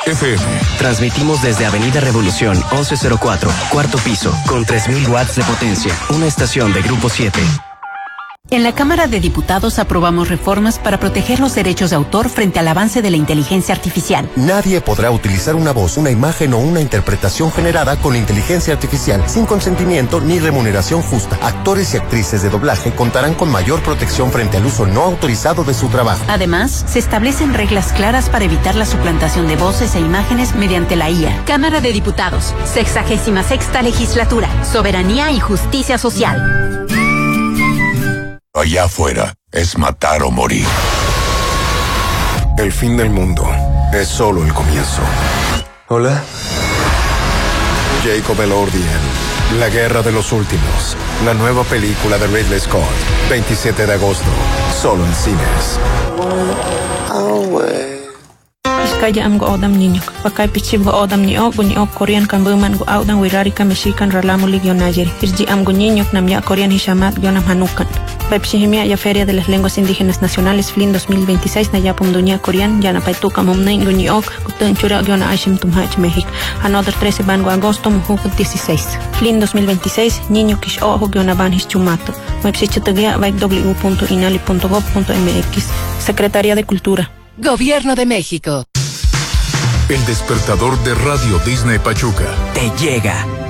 FM. Transmitimos desde Avenida Revolución 1104, cuarto piso, con 3000 watts de potencia. Una estación de Grupo 7. En la Cámara de Diputados aprobamos reformas para proteger los derechos de autor frente al avance de la inteligencia artificial. Nadie podrá utilizar una voz, una imagen o una interpretación generada con inteligencia artificial sin consentimiento ni remuneración justa. Actores y actrices de doblaje contarán con mayor protección frente al uso no autorizado de su trabajo. Además, se establecen reglas claras para evitar la suplantación de voces e imágenes mediante la IA. Cámara de Diputados, 66ª Legislatura, Soberanía y Justicia Social. Allá afuera es matar o morir. El fin del mundo es solo el comienzo. Hola. Jacob Elordi en La Guerra de los Últimos. La nueva película de Ridley Scott. 27 de agosto. Solo en cines. Iskaya am go odam niño. Pakay pichib go odam ni o Korean kan buman go audan wirari ka Mexican ralamu ligyo najeri. Irji am go niño nam ya Korean hishamat yonam hanukan. Pepsihimia ya Feria de las Lenguas Indígenas Nacionales FLIN 2026 na yapum dunia Korean ya na paituka momnay go niok kutan chura yona ashim tumhach México. Another 13 ban go agosto muhuk 16. FLIN 2026 niño kish ojo yona ban his chumato. Website www.inali.gov.mx. Secretaría de Cultura. Gobierno de México. El despertador de Radio Disney Pachuca. Te llega.